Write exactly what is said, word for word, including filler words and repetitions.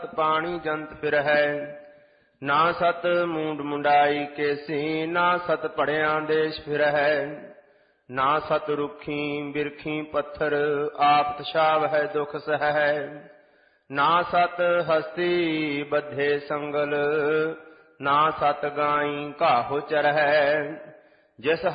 ਪਾਣੀ ਜੰਤ ਫਿਰਹਿ। ਨਾ ਸਤ ਮੂੰਡ ਮੁੰਡਾਈ ਕੇਸੀ, ਨਾ ਸਤ ਪੜਿਆਂ ਦੇਸ਼ ਫਿਰਹਿ। ਨਾ ਸਤ ਰੁੱਖੀ ਬਿਰਖੀ ਪੱਥਰ, ਆਪ ਤਸ਼ਾਵ ਹੈ ਦੁਖ ਸਹੈ। ਨਾ ਸਤ ਹਸਤੀ ਬੱਧੇ ਸੰਗਲ, ਨਾ ਸਤ ਗਾਈ ਘਾਹੋ ਚਰਹਿ। ਜਿਸ